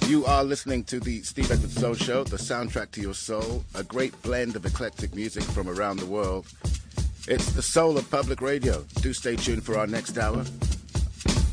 You are listening to the Steve Edwards Soul Show, the soundtrack to your soul, a great blend of eclectic music from around the world. It's the soul of public radio. Do stay tuned for our next hour.